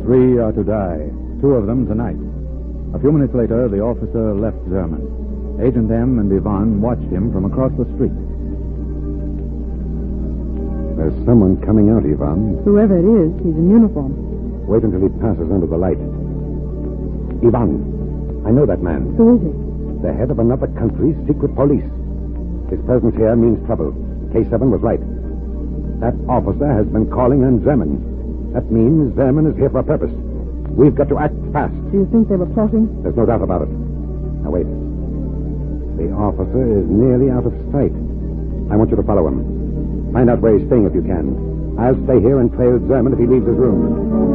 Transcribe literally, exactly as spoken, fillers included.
Three are to die, two of them tonight. A few minutes later, the officer left Zerman. Agent M and Ivan watched him from across the street. There's someone coming out, Ivan. Whoever it is, he's in uniform. Wait until he passes under the light. Ivan, I know that man. Who is he? The head of another country's secret police. His presence here means trouble. K seven was right. That officer has been calling on Zerman. That means Zerman is here for a purpose. We've got to act fast. Do you think they were plotting? There's no doubt about it. Now, wait. The officer is nearly out of sight. I want you to follow him. Find out where he's staying if you can. I'll stay here and trail Zerman if he leaves his room.